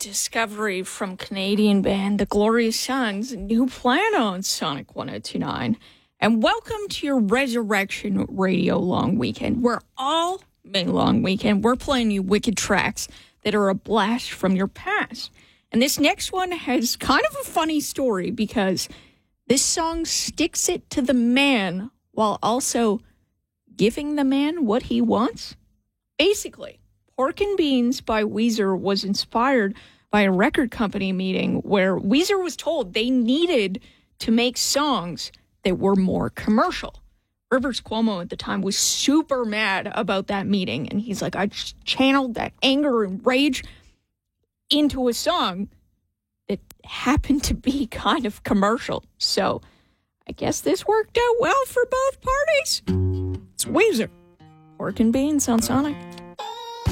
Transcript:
Discovery from Canadian band The Glorious Sons, New Plan on Sonic 102.9. And welcome to your Resurrection Radio Long Weekend, where all May long weekend we're playing you wicked tracks that are a blast from your past. And this next one has kind of a funny story because this song sticks it to the man while also giving the man what he wants. Basically, Pork and Beans by Weezer was inspired by a record company meeting where Weezer was told they needed to make songs that were more commercial. Rivers Cuomo at the time was super mad about that meeting, and he's like, I just channeled that anger and rage into a song that happened to be kind of commercial. So I guess this worked out well for both parties. It's Weezer. Pork and Beans on Sonic.